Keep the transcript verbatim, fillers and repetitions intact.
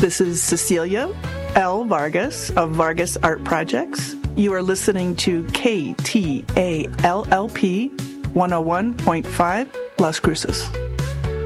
This is Cecilia L. Vargas of Vargas Art Projects. You are listening to K T A L L P one oh one point five Las Cruces.